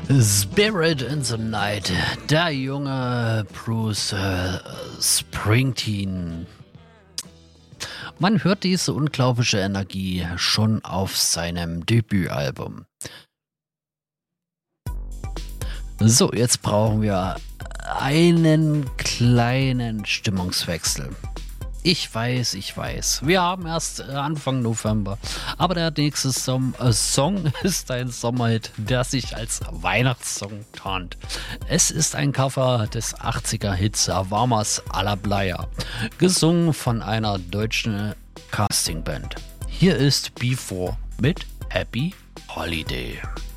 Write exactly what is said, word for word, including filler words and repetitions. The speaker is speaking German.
Spirit in the Night, der junge Bruce äh, Springsteen. Man hört diese unglaubliche Energie schon auf seinem Debütalbum. So, jetzt brauchen wir einen kleinen Stimmungswechsel. Ich weiß, ich weiß. Wir haben erst Anfang November. Aber der nächste Som- äh, Song ist ein Sommerhit, der sich als Weihnachtssong tarnt. Es ist ein Cover des achtziger-Hits Warmers à la Playa, gesungen von einer deutschen Castingband. Hier ist Before mit Happy Holiday.